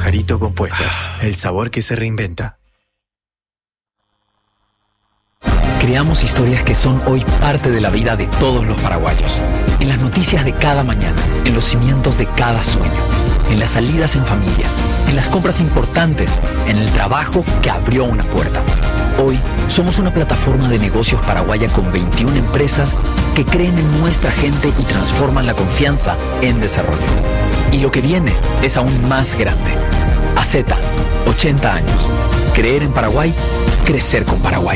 Pajarito Compuestos, el sabor que se reinventa. Creamos historias que son hoy parte de la vida de todos los paraguayos. En las noticias de cada mañana, en los cimientos de cada sueño, en las salidas en familia, en las compras importantes, en el trabajo que abrió una puerta. Hoy somos una plataforma de negocios paraguaya con 21 empresas que creen en nuestra gente y transforman la confianza en desarrollo. Y lo que viene es aún más grande. AZ, 80 años. Creer en Paraguay, crecer con Paraguay.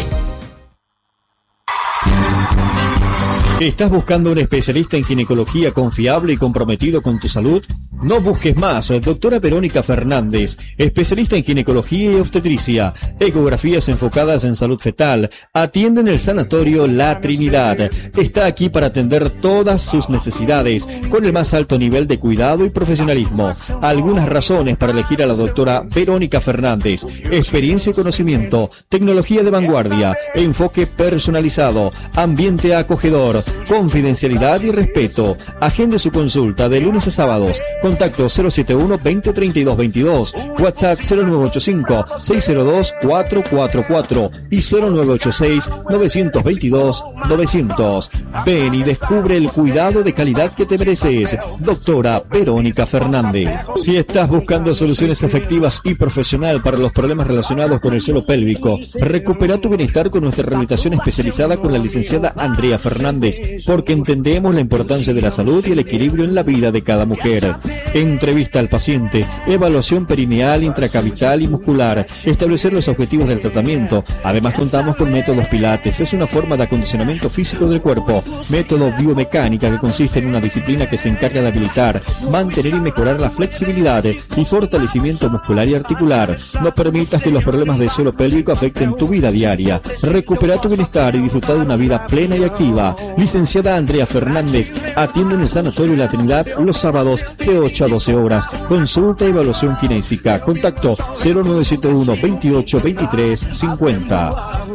¿Estás buscando un especialista en ginecología confiable y comprometido con tu salud? No busques más. Doctora Verónica Fernández, especialista en ginecología y obstetricia, ecografías enfocadas en salud fetal, atiende en el Sanatorio La Trinidad. Está aquí para atender todas sus necesidades con el más alto nivel de cuidado y profesionalismo. Algunas razones para elegir a la doctora Verónica Fernández: experiencia y conocimiento, tecnología de vanguardia, enfoque personalizado, ambiente acogedor, confidencialidad y respeto. Agende su consulta de lunes a sábados. Contacto 071 20 32 22, WhatsApp 0985 602 444 y 0986 922 900. Ven y descubre el cuidado de calidad que te mereces. Doctora Verónica Fernández. Si estás buscando soluciones efectivas y profesional para los problemas relacionados con el suelo pélvico, recupera tu bienestar con nuestra rehabilitación especializada con la licenciada Andrea Fernández, porque entendemos la importancia de la salud y el equilibrio en la vida de cada mujer. Entrevista al paciente, evaluación perineal, intracavital y muscular, establecer los objetivos del tratamiento. Además contamos con métodos pilates, es una forma de acondicionamiento físico del cuerpo. Método biomecánica, que consiste en una disciplina que se encarga de habilitar, mantener y mejorar la flexibilidad y fortalecimiento muscular y articular. No permitas que los problemas del suelo pélvico afecten tu vida diaria. Recupera tu bienestar y disfruta de una vida plena y activa. Licenciada Andrea Fernández atiende en el Sanatorio La Trinidad los sábados de 8 a 12 horas. Consulta y evaluación kinésica. Contacto 0971 28 23 50.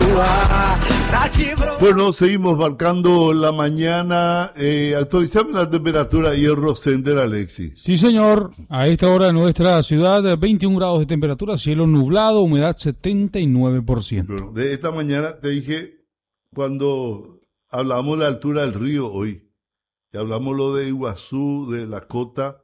Bueno, seguimos marcando la mañana. Actualizame la temperatura y el Rosender, Alexis. Sí, señor. A esta hora en nuestra ciudad, 21 grados de temperatura, cielo nublado, humedad 79%. Bueno, de esta mañana te dije, cuando hablamos de la altura del río hoy, y hablamos lo de Iguazú, de la cota,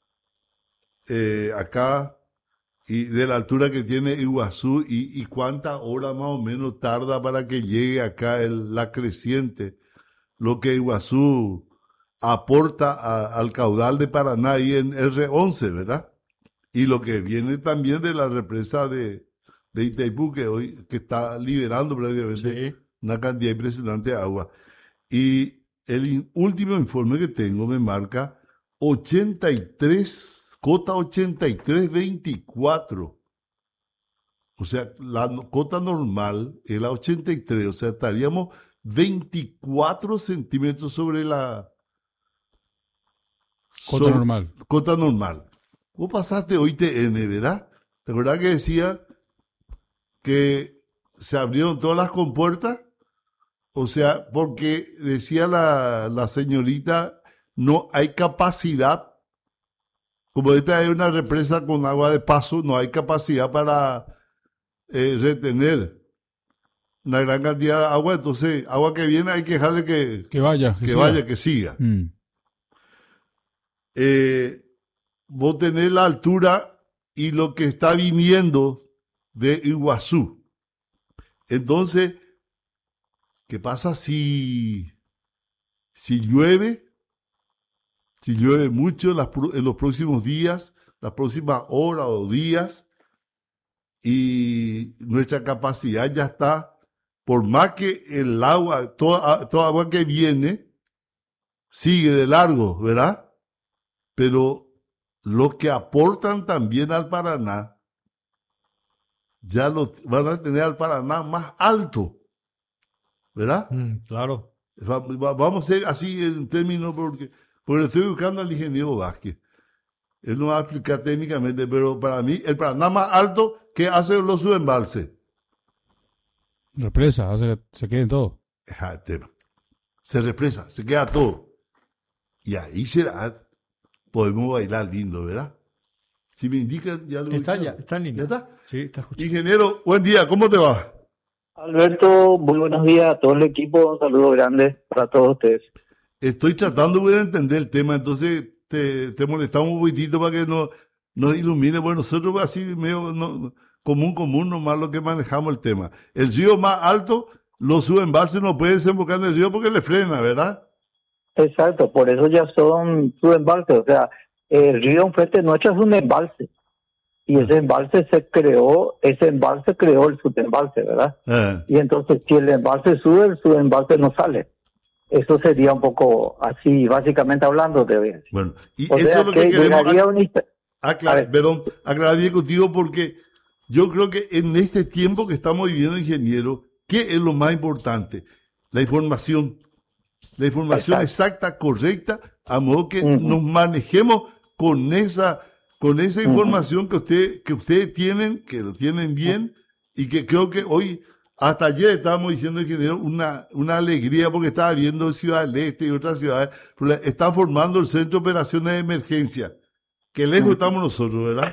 acá, y de la altura que tiene Iguazú, y cuántas horas más o menos tarda para que llegue acá la creciente, lo que Iguazú aporta al caudal de Paraná ahí en R11, ¿verdad? Y lo que viene también de la represa de Itaipú, que está liberando prácticamente una cantidad impresionante de agua. Y el último informe que tengo me marca 83, cota 83.24. O sea, la cota normal es la 83, o sea, estaríamos 24 centímetros sobre la cota normal. Cota normal. Vos pasaste hoy TN, ¿verdad? ¿Te acordás que decía que se abrieron todas las compuertas? O sea, porque decía la señorita, no hay capacidad, como esta es una represa con agua de paso, no hay capacidad para retener una gran cantidad de agua, entonces agua que viene hay que dejarle que vaya, que siga. Vos tenés la altura y lo que está viniendo de Iguazú. Entonces, ¿qué pasa si llueve? Si llueve mucho en los próximos días, las próximas horas o días, y nuestra capacidad ya está, por más que el agua, toda agua que viene, sigue de largo, ¿verdad? Pero los que aportan también al Paraná, ya lo van a tener al Paraná más alto, ¿verdad? Claro. Vamos a ser así en términos, porque estoy buscando al ingeniero Vázquez. Él no va a explicar técnicamente, pero para mí, el Paraná más alto que hace los subembalses. Represa, hace que se queden todo. Se represa, se queda todo. Y ahí podemos bailar lindo, ¿verdad? Si me indican, ya lo Está ubican. ya, está en línea. ¿Ya está? Sí, está escuchando. Ingeniero, buen día, ¿cómo te va? Alberto, muy buenos días a todo el equipo, un saludo grande para todos ustedes. Estoy tratando de entender el tema, entonces te molestamos un poquitito para que nos ilumine. Bueno, nosotros así medio común nomás lo que manejamos el tema. El río más alto, los subembalses no pueden desembocar en el río porque le frena, ¿verdad? Exacto, por eso ya son subembalses, o sea, el río enfrente nuestro es un embalse, y ese embalse creó el subembalse, ¿verdad? Y entonces si el embalse sube, el subembalse no sale. Eso sería un poco así, básicamente hablando de hoy. Bueno, y O eso sea, es lo que queremos aclarar contigo, porque yo creo que en este tiempo que estamos viviendo, ingeniero, ¿qué es lo más importante? La información. La información exacta, correcta, a modo que nos manejemos con esa información que ustedes tienen, que lo tienen bien, y que creo que hoy, hasta ayer estábamos diciendo, ingeniero, una alegría porque estaba viendo Ciudad del Este y otras ciudades, están formando el Centro de Operaciones de Emergencia. Qué lejos estamos nosotros, ¿verdad?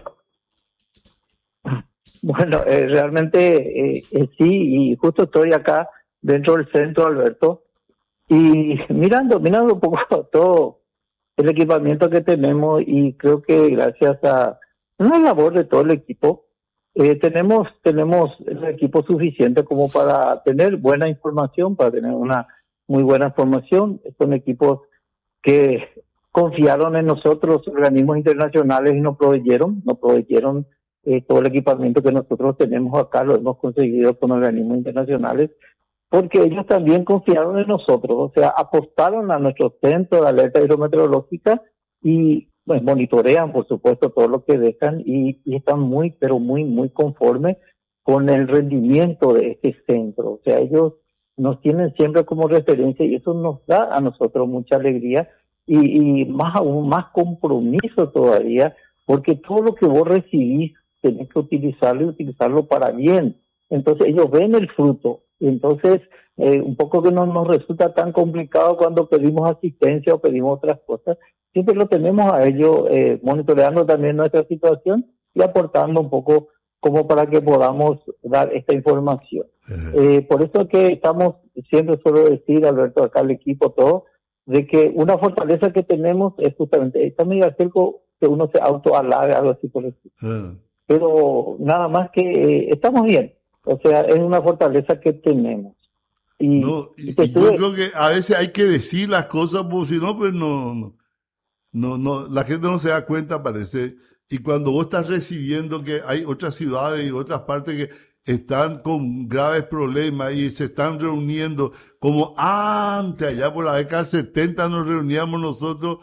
Bueno, realmente sí, y justo estoy acá dentro del centro, Alberto, y mirando un poco todo el equipamiento que tenemos, y creo que gracias a una labor de todo el equipo, tenemos el equipo suficiente como para tener buena información, para tener una muy buena formación. Son equipos que confiaron en nosotros, organismos internacionales, y nos proveyeron todo el equipamiento que nosotros tenemos acá, lo hemos conseguido con organismos internacionales, porque ellos también confiaron en nosotros, o sea, apostaron a nuestro centro de alerta hidrometeorológica y pues monitorean, por supuesto, todo lo que dejan, y están muy conformes con el rendimiento de este centro. O sea, ellos nos tienen siempre como referencia, y eso nos da a nosotros mucha alegría y aún más compromiso todavía, porque todo lo que vos recibís tenés que utilizarlo para bien. Entonces ellos ven el fruto. Entonces, un poco que no nos resulta tan complicado cuando pedimos asistencia o pedimos otras cosas, siempre lo tenemos a ellos monitoreando también nuestra situación y aportando un poco como para que podamos dar esta información. Por eso es que estamos, siempre suelo decir, Alberto, acá el equipo todo, de que una fortaleza que tenemos es justamente, está muy acerca que uno se autoalaga, algo así por eso. Pero nada más que estamos bien. O sea, es una fortaleza que tenemos. Yo creo que a veces hay que decir las cosas, porque si no, pues no, la gente no se da cuenta, parece. Y cuando vos estás recibiendo que hay otras ciudades y otras partes que están con graves problemas y se están reuniendo, como antes, allá por la década del 70 nos reuníamos nosotros,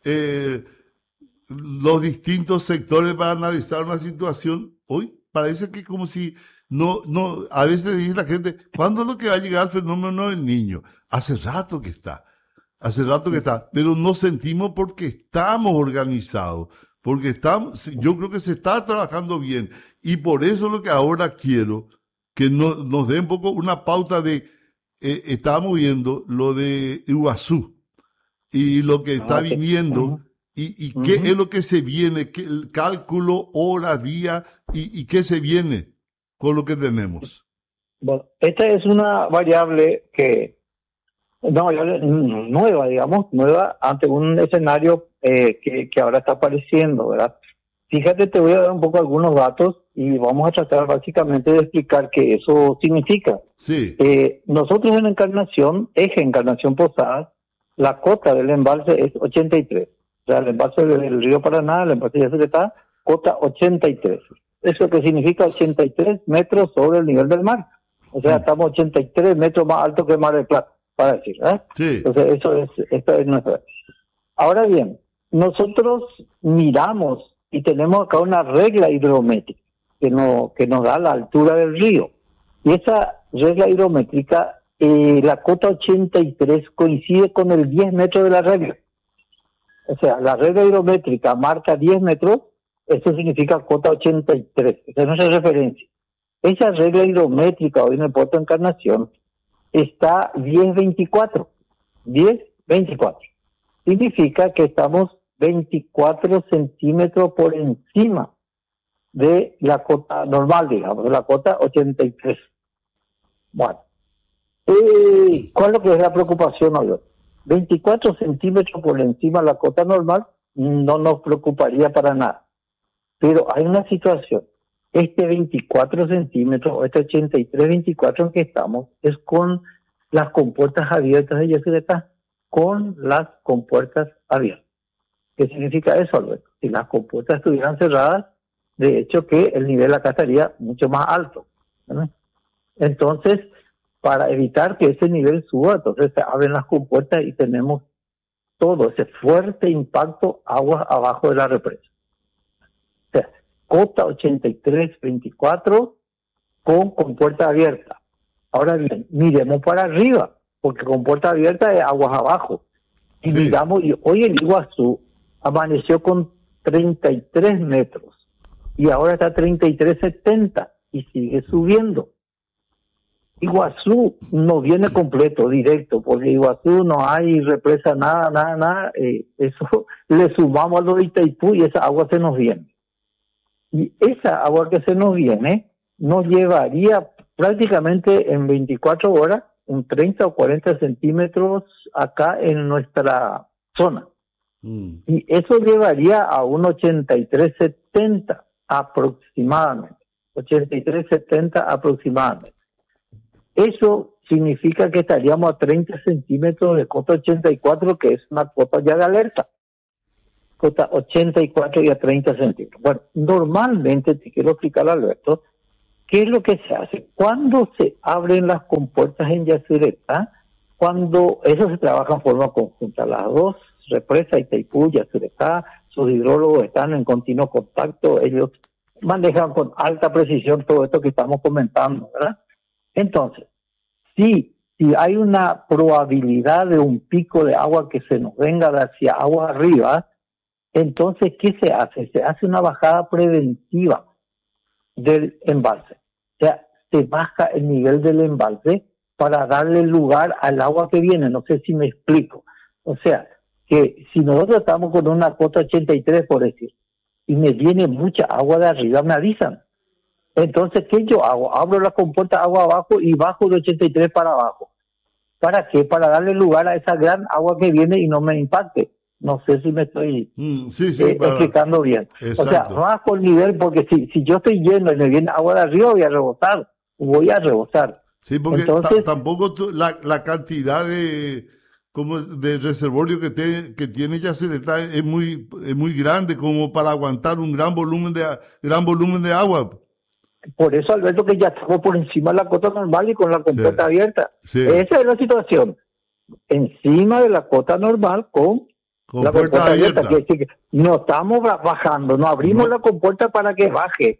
los distintos sectores para analizar una situación, hoy parece que como si a veces dice la gente, ¿cuándo es lo que va a llegar el fenómeno del Niño? Hace rato que está, pero nos sentimos porque estamos organizados, yo creo que se está trabajando bien, y por eso lo que ahora quiero, que nos dé un poco una pauta de, estábamos viendo lo de Iguazú, y lo que está viniendo, y qué es lo que se viene, el cálculo, hora, día, y qué se viene con lo que tenemos. Bueno, esta es una variable nueva ante un escenario que ahora está apareciendo, ¿verdad? Fíjate, te voy a dar un poco algunos datos y vamos a tratar básicamente de explicar qué eso significa. Sí. Nosotros en Encarnación Posadas, la cota del embalse es 83. O sea, el embalse del río Paraná, el embalse de Yacyretá, cota 83. Eso que significa 83 metros sobre el nivel del mar. O sea, estamos 83 metros más alto que el Mar del Plata, para decir, ¿verdad? Sí. Entonces, esto es nuestra. Ahora bien, nosotros miramos y tenemos acá una regla hidrométrica que nos da la altura del río. Y esa regla hidrométrica, la cota 83 coincide con el 10 metros de la regla. O sea, la regla hidrométrica marca 10 metros, eso significa cota 83. Esa es nuestra referencia. Esa regla hidrométrica hoy en el puerto de Encarnación está 10.24. 10.24. Significa que estamos 24 centímetros por encima de la cota normal, digamos, de la cota 83. Bueno, ¿cuál es lo que es la preocupación, Alberto? 24 centímetros por encima de la cota normal no nos preocuparía para nada. Pero hay una situación. Este 24 centímetros, o este 83, 24 en que estamos, es con las compuertas abiertas de Yacyretá, con las compuertas abiertas. ¿Qué significa eso, Alberto? Si las compuertas estuvieran cerradas, de hecho que el nivel acá estaría mucho más alto, ¿verdad? Entonces, para evitar que ese nivel suba, entonces se abren las compuertas y tenemos todo ese fuerte impacto agua abajo de la represa. O sea, cota 83-24 con compuerta abierta. Ahora bien, miremos para arriba, porque compuerta abierta es aguas abajo. Y Sí. miramos, y hoy el Iguazú amaneció con 33 metros y ahora está 33,70 y sigue subiendo. Iguazú no viene completo, directo, porque Iguazú no hay represa, nada. Eso le sumamos a lo de Itaipú y esa agua se nos viene. Y esa agua que se nos viene nos llevaría prácticamente en 24 horas un 30 o 40 centímetros acá en nuestra zona. Y eso llevaría a un 83,70 aproximadamente. 83,70 aproximadamente. Eso significa que estaríamos a 30 centímetros de cota 84, que es una cota ya de alerta. Cota 84 y a 30 centímetros. Bueno, normalmente, te quiero explicar, Alberto, ¿qué es lo que se hace? Cuando se abren las compuertas en Yacyretá, cuando eso se trabaja en forma conjunta, las dos represas, Itaipú, Yacyretá, sus hidrólogos están en continuo contacto, ellos manejan con alta precisión todo esto que estamos comentando, ¿verdad? Entonces, si hay una probabilidad de un pico de agua que se nos venga de hacia agua arriba, entonces, ¿qué se hace? Se hace una bajada preventiva del embalse. O sea, se baja el nivel del embalse para darle lugar al agua que viene. No sé si me explico. O sea, que si nosotros estamos con una cota 83, por decir, y me viene mucha agua de arriba, me avisan. Entonces, ¿qué yo hago? Abro la compuerta agua abajo y bajo de 83 para abajo. ¿Para qué? Para darle lugar a esa gran agua que viene y no me impacte. No sé si me estoy explicando bien. Exacto. O sea, bajo el nivel, porque si yo estoy lleno y me viene agua de arriba, voy a rebosar. Sí, porque entonces, tampoco la cantidad de reservorio que tiene Yacyretá es muy grande como para aguantar un gran volumen de agua. Por eso, Alberto, que ya estamos por encima de la cota normal y con la compuerta abierta. Sí. Esa es la situación. Encima de la cota normal con la compuerta abierta. Quiere decir que no estamos bajando, no abrimos la compuerta para que baje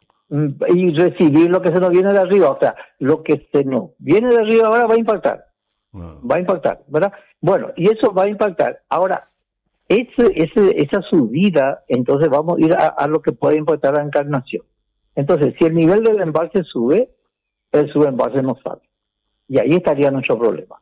y recibir lo que se nos viene de arriba. O sea, lo que se nos viene de arriba ahora va a impactar. Va a impactar, ¿verdad? Bueno, y eso va a impactar. Ahora, esa subida, entonces vamos a ir a lo que puede impactar a la Encarnación. Entonces, si el nivel del embalse sube, el subembalse no sale. Y ahí estaría nuestro problema.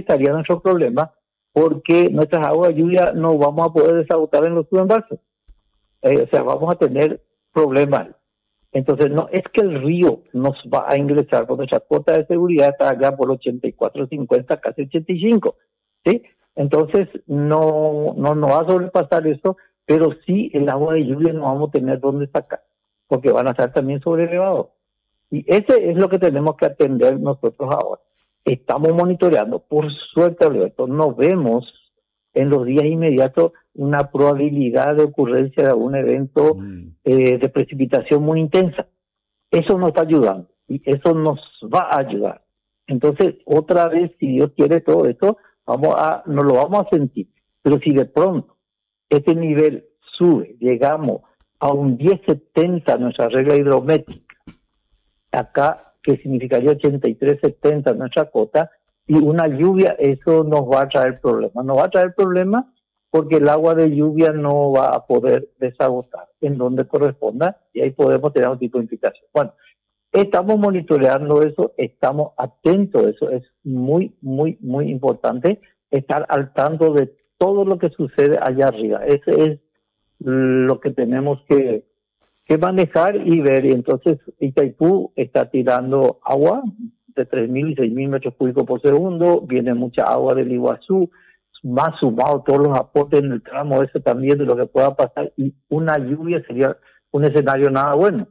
Porque nuestras aguas de lluvia no vamos a poder desagotar en los subembalses. O sea, vamos a tener problemas. Entonces, no es que el río nos va a ingresar, porque nuestra cuota de seguridad está allá por 84, 50, casi 85. ¿Sí? Entonces, no va a sobrepasar eso, pero sí el agua de lluvia no vamos a tener dónde sacar, porque van a estar también sobreelevados. Y ese es lo que tenemos que atender nosotros ahora. Estamos monitoreando. Por suerte, Alberto, no vemos en los días inmediatos una probabilidad de ocurrencia de algún evento de precipitación muy intensa. Eso nos está ayudando y eso nos va a ayudar. Entonces, otra vez, si Dios quiere todo esto, nos lo vamos a sentir. Pero si de pronto este nivel sube, llegamos a un 10,70 nuestra regla hidrométrica, acá que significaría 83,70 nuestra cota, y una lluvia, eso nos va a traer problemas. Nos va a traer problemas porque el agua de lluvia no va a poder desagotar en donde corresponda y ahí podemos tener un tipo de implicación. Bueno, estamos monitoreando eso, estamos atentos a eso. Es muy, muy, muy importante estar al tanto de todo lo que sucede allá arriba. Ese es lo que tenemos que manejar y ver. Y entonces Itaipú está tirando agua de 3.000 y 6.000 metros cúbicos por segundo, viene mucha agua del Iguazú, más sumado todos los aportes en el tramo ese también de lo que pueda pasar, y una lluvia sería un escenario nada bueno.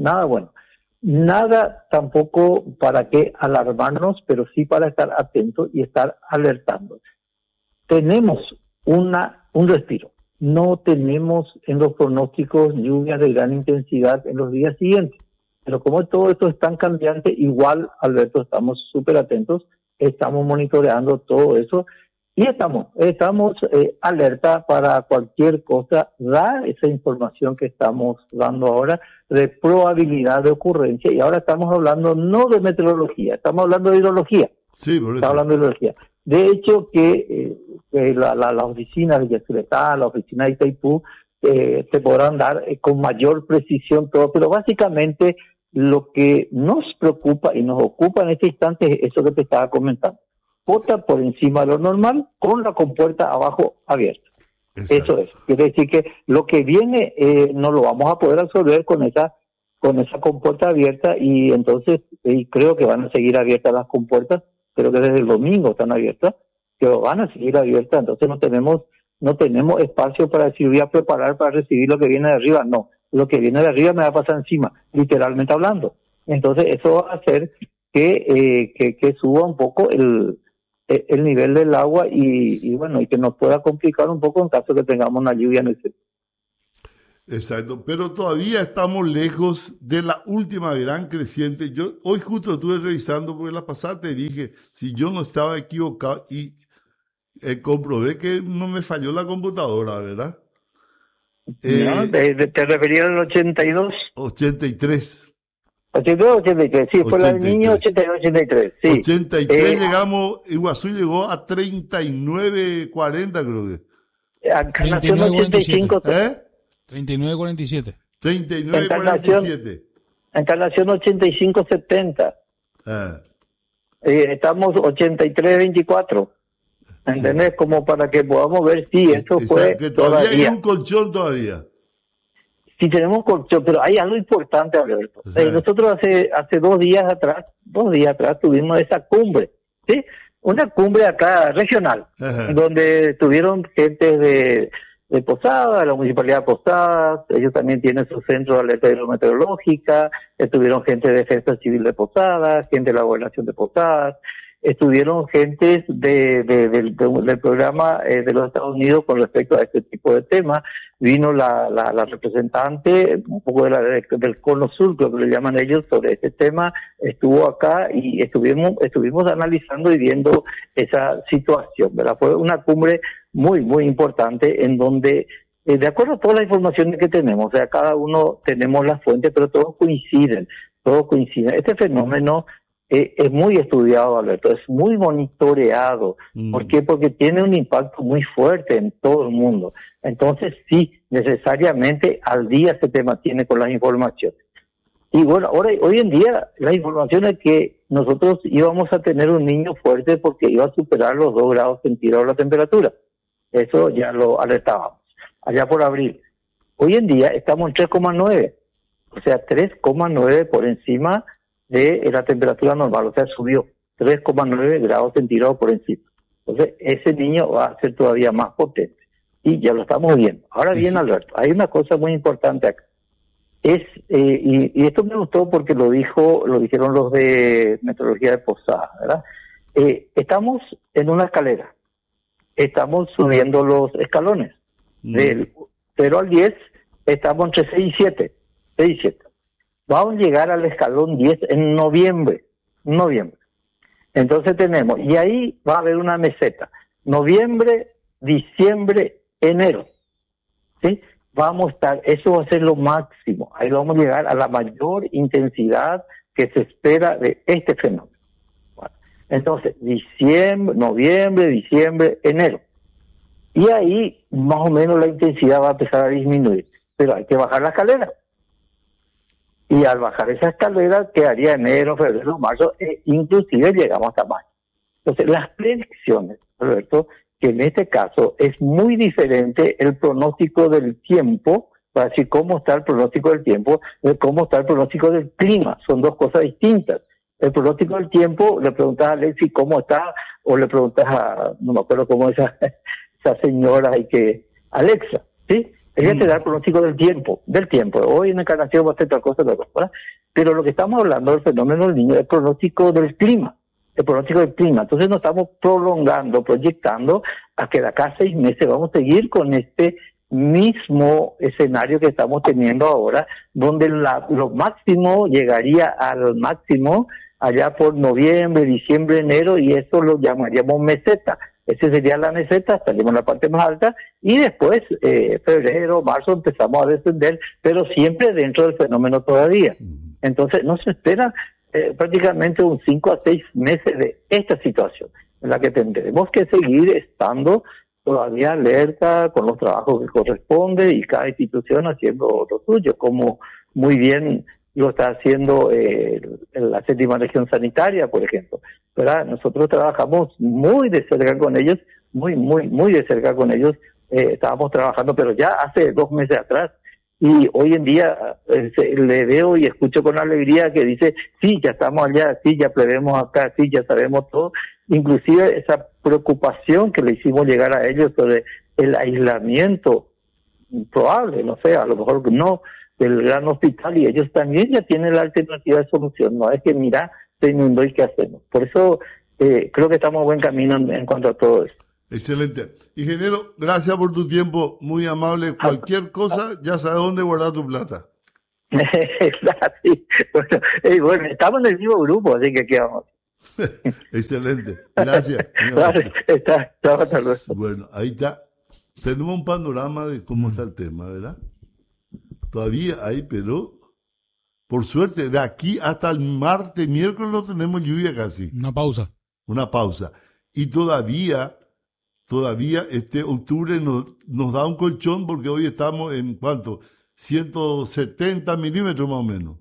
Nada tampoco para que alarmarnos, pero sí para estar atentos y estar alertando. Tenemos un respiro. No tenemos en los pronósticos lluvias de gran intensidad en los días siguientes. Pero como todo esto es tan cambiante, igual, Alberto, estamos súper atentos, estamos monitoreando todo eso y estamos alerta para cualquier cosa, dar esa información que estamos dando ahora de probabilidad de ocurrencia. Y ahora estamos hablando no de meteorología, estamos hablando de hidrología. Sí, por eso. Estamos hablando de hidrología. De hecho, que la oficina de Yacyretá, la oficina de Itaipú, te podrán dar con mayor precisión todo, pero básicamente lo que nos preocupa y nos ocupa en este instante es eso que te estaba comentando. Pota por encima de lo normal con la compuerta abajo abierta. Exacto. Eso es. Quiere decir que lo que viene no lo vamos a poder absorber con esa compuerta abierta, y entonces creo que van a seguir abiertas las compuertas. Creo que desde el domingo están abiertas, pero van a seguir abiertas. Entonces no tenemos espacio para decir voy a preparar para recibir lo que viene de arriba. No, lo que viene de arriba me va a pasar encima, literalmente hablando. Entonces eso va a hacer que suba un poco el nivel del agua y bueno, y que nos pueda complicar un poco en caso de que tengamos una lluvia en el centro. Exacto, pero todavía estamos lejos de la última gran creciente. Yo hoy justo estuve revisando, porque la pasada te dije, si yo no estaba equivocado, y comprobé que no me falló la computadora, ¿verdad? No, ¿te referías al 82? 83. 82, 83, sí, fue el niño 82, 83, sí. 83 llegamos, Iguazú llegó a 39, 40 creo que. Encarnación 85. 39-47. 39-47. Encarnación 85-70. Estamos 83-24. ¿Entendés? Sí. Como para que podamos ver si eso fue que todavía hay un colchón todavía. Sí, tenemos colchón, pero hay algo importante, Alberto. Nosotros hace 2 días atrás tuvimos esa cumbre, ¿sí? Una cumbre acá regional, donde tuvieron gente de Posadas, la Municipalidad de Posadas, ellos también tienen su centro de alerta hidrometeorológica, estuvieron gente de Defensa Civil de Posadas, gente de la Gobernación de Posadas, estuvieron gentes del programa de los Estados Unidos con respecto a este tipo de temas. Vino la representante un poco del Cono Sur, creo que le llaman ellos, sobre este tema, estuvo acá y estuvimos analizando y viendo esa situación, ¿verdad? Fue una cumbre muy, muy importante en donde, de acuerdo a todas las informaciones que tenemos, o sea, cada uno tenemos las fuentes, pero todos coinciden. Este fenómeno es muy estudiado, Alberto, es muy monitoreado. ¿Por qué? Porque tiene un impacto muy fuerte en todo el mundo. Entonces, sí, necesariamente al día se te mantiene con las informaciones. Y bueno, hoy en día la información es que nosotros íbamos a tener un niño fuerte porque iba a superar los 2 grados centígrados la temperatura. Eso ya lo alertábamos, allá por abril. Hoy en día estamos en 3,9, o sea, 3,9 por encima de la temperatura normal, o sea, subió 3,9 grados centígrados por encima. Entonces, ese niño va a ser todavía más potente. Y ya lo estamos viendo. Ahora bien, Alberto, hay una cosa muy importante acá. Y esto me gustó porque lo dijeron los de Meteorología de Posadas, ¿verdad? Estamos en una escalera. Estamos subiendo los escalones. Del 0 al 10, estamos entre 6 y 7. 6 y 7. Vamos a llegar al escalón 10 en noviembre. Entonces tenemos, y ahí va a haber una meseta. Noviembre, diciembre, enero. ¿Sí? Vamos a estar, eso va a ser lo máximo. Ahí vamos a llegar a la mayor intensidad que se espera de este fenómeno. Bueno, entonces, noviembre, diciembre, enero. Y ahí, más o menos, la intensidad va a empezar a disminuir. Pero hay que bajar la escalera. Y al bajar esa escalera quedaría enero, febrero, marzo, inclusive llegamos hasta mayo. Entonces, las predicciones, Alberto, que en este caso es muy diferente el pronóstico del tiempo, para decir cómo está el pronóstico del tiempo, de cómo está el pronóstico del clima. Son dos cosas distintas. El pronóstico del tiempo, le preguntas a Alexis cómo está, o le preguntas a, no me acuerdo cómo es esa señora, y que, Alexa, ¿sí? Ella te da el pronóstico del tiempo. Hoy en Encarnación va a ser tal cosa, ¿verdad? Pero lo que estamos hablando del fenómeno del niño es el pronóstico del clima. El pronóstico del clima. Entonces nos estamos proyectando a que de acá a 6 meses vamos a seguir con este mismo escenario que estamos teniendo ahora, donde lo máximo llegaría al máximo allá por noviembre, diciembre, enero, y eso lo llamaríamos meseta. Esa sería la meseta, salimos en la parte más alta, y después, febrero, marzo, empezamos a descender, pero siempre dentro del fenómeno todavía. Entonces, no se espera prácticamente 5 a 6 meses de esta situación, en la que tendremos que seguir estando todavía alerta con los trabajos que corresponde, y cada institución haciendo lo suyo, como muy bien lo está haciendo la 7ª región sanitaria, por ejemplo, ¿verdad? Nosotros trabajamos muy de cerca con ellos, muy de cerca con ellos. Estábamos trabajando, pero ya hace 2 meses atrás, y hoy en día le veo y escucho con alegría que dice, sí, ya estamos allá, sí, ya prevemos acá, sí, ya sabemos todo. Inclusive esa preocupación que le hicimos llegar a ellos sobre el aislamiento probable, no sé, a lo mejor no, del gran hospital, y ellos también ya tienen la alternativa de solución. No es que mira, se inundó y qué hacemos. Por eso creo que estamos en buen camino en cuanto a todo eso. Excelente. Ingeniero, gracias por tu tiempo, muy amable. Cualquier cosa, ya sabes dónde guardar tu plata. Sí. Bueno, estamos en el mismo grupo, así que ¿qué vamos? Excelente, gracias. Bueno, ahí está. Tenemos un panorama de cómo está el tema, ¿verdad? Todavía hay, pero por suerte, de aquí hasta el martes, miércoles no tenemos lluvia casi. Una pausa. Y todavía este octubre nos da un colchón, porque hoy estamos en ¿cuánto? 170 milímetros más o menos.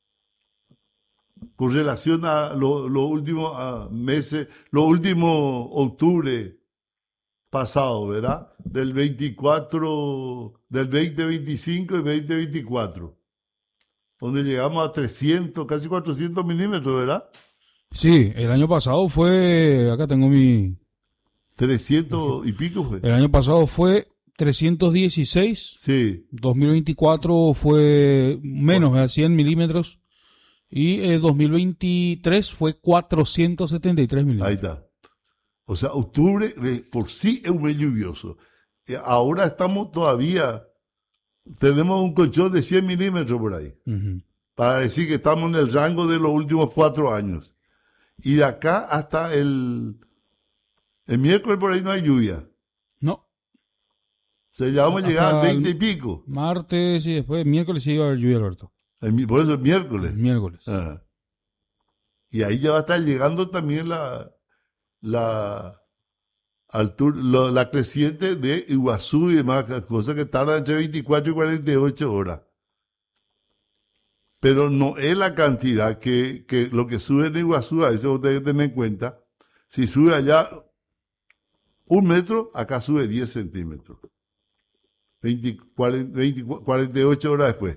Con relación a los últimos meses, los últimos octubre pasado, ¿verdad? Del 2025 y 2024, donde llegamos a 300, casi 400 milímetros, ¿verdad? Sí, el año pasado fue, acá tengo mi... 300 y pico fue. El año pasado fue 316. Sí. 2024 fue menos, 100 milímetros. Y 2023 fue 473 milímetros. Ahí está. O sea, octubre por sí es un mes lluvioso. Ahora estamos todavía, tenemos un colchón de 100 milímetros por ahí. Uh-huh. Para decir que estamos en el rango de los últimos 4 años. Y de acá hasta el miércoles por ahí no hay lluvia. No. O sea, ya vamos a llegar al 20 y pico. Martes y después miércoles sí iba a haber lluvia, Alberto. Por eso es miércoles. Miércoles. Ah. Y ahí ya va a estar llegando también la altura, la creciente de Iguazú y demás cosas que tardan entre 24 y 48 horas. Pero no es la cantidad que lo que sube en Iguazú, a eso ustedes que tener en cuenta. Si sube allá 1 metro, acá sube 10 centímetros. 48 horas después.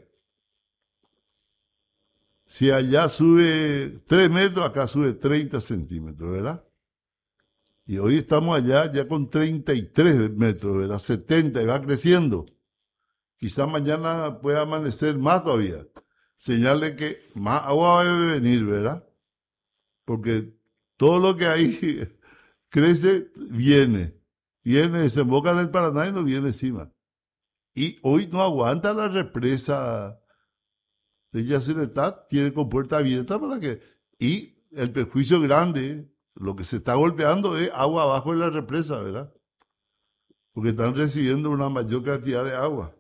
Si allá sube 3 metros, acá sube 30 centímetros, ¿verdad? Y hoy estamos allá ya con 33 metros, ¿verdad? 70, y va creciendo. Quizá mañana pueda amanecer más todavía. Señal de que más agua debe venir, ¿verdad? Porque todo lo que ahí crece, viene, desemboca en el Paraná y nos viene encima. Y hoy no aguanta la represa de Yacyretá, tiene compuerta abierta para que... Y el perjuicio grande, lo que se está golpeando es agua abajo de la represa, ¿verdad? Porque están recibiendo una mayor cantidad de agua.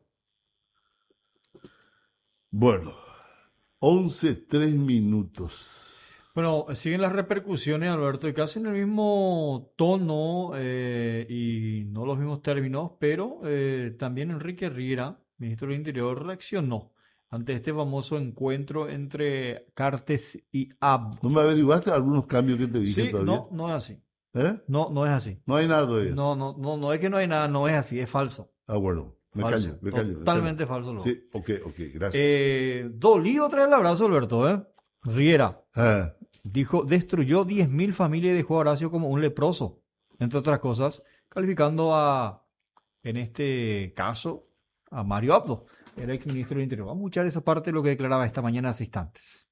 Bueno, 11:03. Bueno, siguen las repercusiones, Alberto, y casi en el mismo tono y no los mismos términos, pero también Enrique Riera, ministro del Interior, reaccionó ante este famoso encuentro entre Cartes y Abdo. ¿No me averiguaste algunos cambios que te dije sí, todavía? No es así. ¿Eh? No, no es así. No hay nada todavía. No es que no hay nada, no es así, es falso. Ah, bueno, me Falso, callo. totalmente falso. Luego. Sí, ok, gracias. Dolido trae el abrazo, Alberto, ¿eh? Riera Ah, dijo, destruyó 10.000 familias y dejó a Horacio como un leproso, entre otras cosas, calificando en este caso, a Mario Abdo, el ex ministro del Interior. Vamos a escuchar esa parte de lo que declaraba esta mañana hace instantes.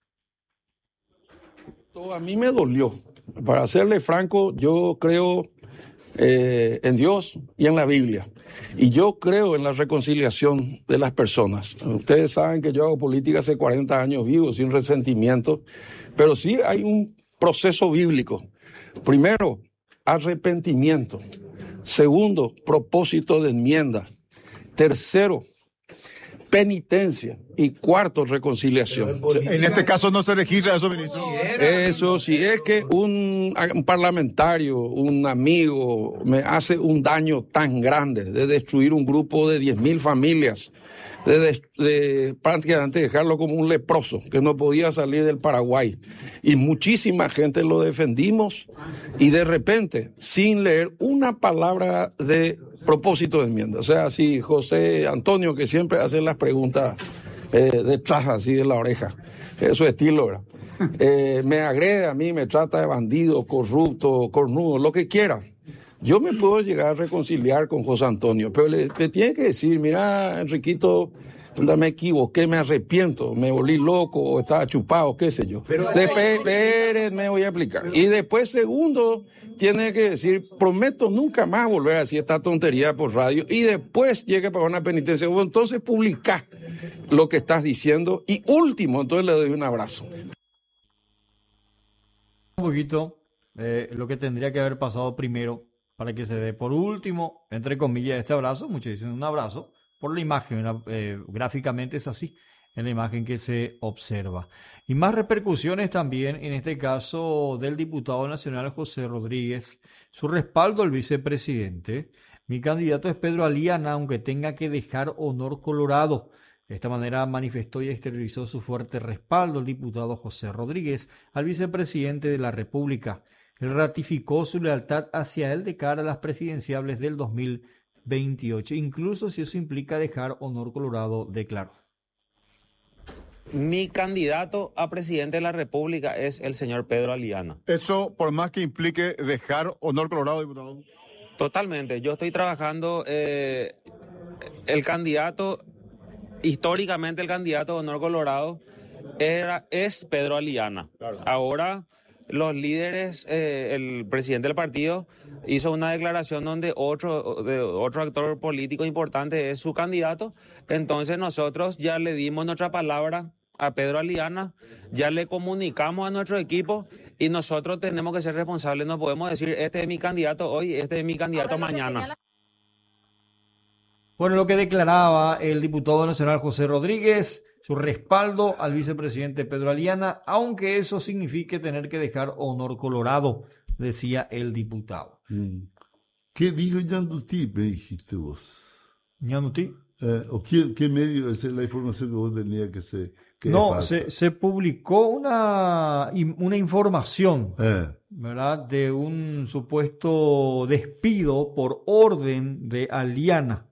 A mí me dolió. Para serle franco, yo creo en Dios y en la Biblia. Y yo creo en la reconciliación de las personas. Ustedes saben que yo hago política hace 40 años, vivo sin resentimiento, pero sí hay un proceso bíblico. Primero, arrepentimiento. Segundo, propósito de enmienda. Tercero, penitencia. Y cuarto, reconciliación. En este caso no se registra eso, ministro. Eso sí, es que un parlamentario, un amigo, me hace un daño tan grande de destruir un grupo de 10.000 familias, de prácticamente dejarlo como un leproso que no podía salir del Paraguay. Y muchísima gente lo defendimos y de repente, sin leer una palabra de propósito de enmienda. O sea, si José Antonio, que siempre hace las preguntas detrás así de la oreja, es su estilo, ¿verdad? Me agrede a mí, me trata de bandido, corrupto, cornudo, lo que quiera. Yo me puedo llegar a reconciliar con José Antonio, pero le tiene que decir, mira, Enriquito, me equivoqué, me arrepiento, me volví loco, o estaba chupado, qué sé yo. Después, me voy a explicar. Y después, segundo, tiene que decir, prometo nunca más volver a decir esta tontería por radio, y después llega para una penitencia. Bueno, entonces publica lo que estás diciendo, y último, entonces le doy un abrazo. Un poquito lo que tendría que haber pasado primero para que se dé por último, entre comillas, este abrazo. Muchos dicen un abrazo por la imagen, gráficamente es así en la imagen que se observa. Y más repercusiones también, en este caso del diputado nacional José Rodríguez, su respaldo al vicepresidente. Mi candidato es Pedro Aliana, aunque tenga que dejar Honor Colorado. De esta manera manifestó y exteriorizó su fuerte respaldo el diputado José Rodríguez al vicepresidente de la República. Él ratificó su lealtad hacia él de cara a las presidenciables del 2028, incluso si eso implica dejar Honor Colorado, declaró. Mi candidato a presidente de la República es el señor Pedro Aliana. Eso, por más que implique dejar Honor Colorado, diputado. Totalmente. Yo estoy trabajando, históricamente el candidato de Honor Colorado es Pedro Aliana. Claro. Ahora los líderes, el presidente del partido hizo una declaración donde otro actor político importante es su candidato. Entonces nosotros ya le dimos nuestra palabra a Pedro Aliana, ya le comunicamos a nuestro equipo y nosotros tenemos que ser responsables. No podemos decir, este es mi candidato hoy, este es mi candidato mañana. Bueno, lo que declaraba el diputado nacional José Rodríguez, su respaldo al vicepresidente Pedro Aliana, aunque eso signifique tener que dejar Honor Colorado, decía el diputado. ¿Qué dijo Ñandutí, me dijiste vos? ¿Ñandutí? ¿O qué medio? Esa es la información que vos tenías que se... No, se publicó una información, ¿verdad?, de un supuesto despido por orden de Aliana.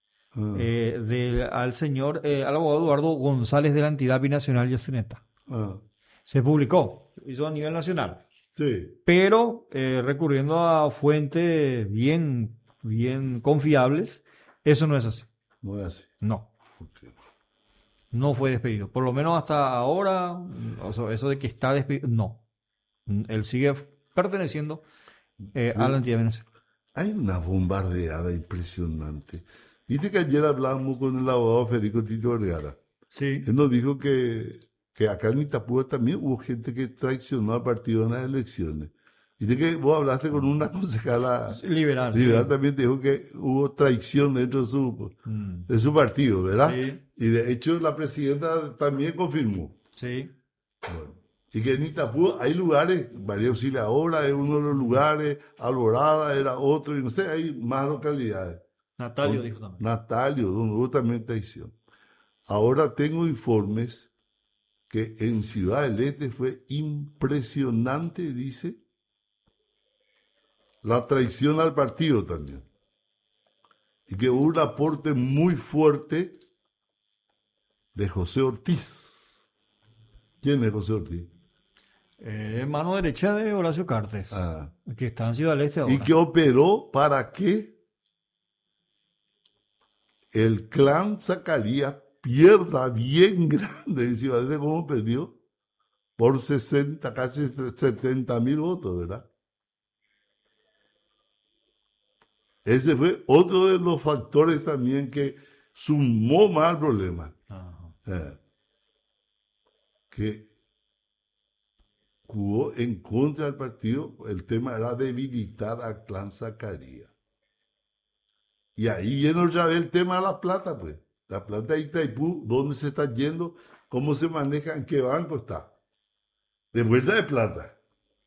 Al señor, al abogado Eduardo González de la entidad binacional Yaceneta. Se publicó, hizo a nivel nacional. Sí. Pero recurriendo a fuentes bien confiables, eso no es así. No es así. No. Okay. No fue despedido. Por lo menos hasta ahora, eso de que está despedido, no. Él sigue perteneciendo a la entidad binacional. Hay una bombardeada impresionante. Viste que ayer hablamos con el abogado Federico Tito Vergara. Sí. Él nos dijo que acá en Itapúa también hubo gente que traicionó al partido en las elecciones. Viste que vos hablaste con una concejala liberal sí. También dijo que hubo traición dentro de su partido, ¿verdad? Sí. Y de hecho la presidenta también confirmó. Sí. Bueno. Y que en Itapúa hay lugares, María Auxiliadora es uno de los lugares, Alborada era otro, y no sé, hay más localidades. Natalio dijo también. Natalio, donde hubo también traición. Ahora tengo informes que en Ciudad del Este fue impresionante, dice, la traición al partido también. Y que hubo un aporte muy fuerte de José Ortiz. ¿Quién es José Ortiz? Mano derecha de Horacio Cartes, que está en Ciudad del Este ahora. Y que operó para que el clan Zacarías pierda bien grande en Ciudad del Este, como perdió, por 60, casi 70.000 votos, ¿verdad? Ese fue otro de los factores también que sumó más al problema. Que jugó en contra del partido, el tema era debilitar al clan Zacarías. Y ahí viene otra vez el tema de la plata, pues. La plata de Itaipú, ¿dónde se está yendo? ¿Cómo se maneja? ¿En qué banco está? De vuelta de plata.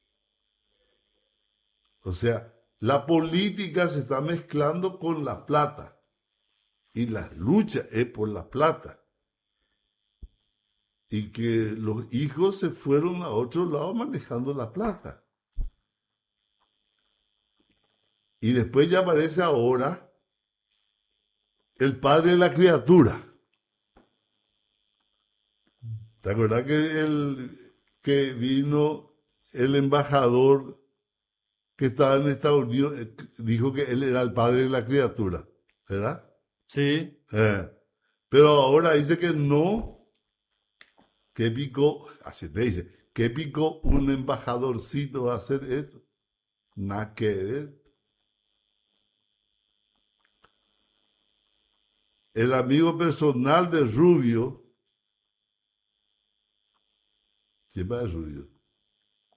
O sea, la política se está mezclando con la plata. Y la lucha es por la plata. Y que los hijos se fueron a otro lado manejando la plata. Y después ya aparece ahora el padre de la criatura. ¿Te acuerdas que vino el embajador que estaba en Estados Unidos, dijo que él era el padre de la criatura, ¿verdad? Sí. Pero ahora dice que no, que picó, así te dice, que picó un embajadorcito va a hacer eso. Nada que ver. El amigo personal de Rubio, ¿quién va de Rubio?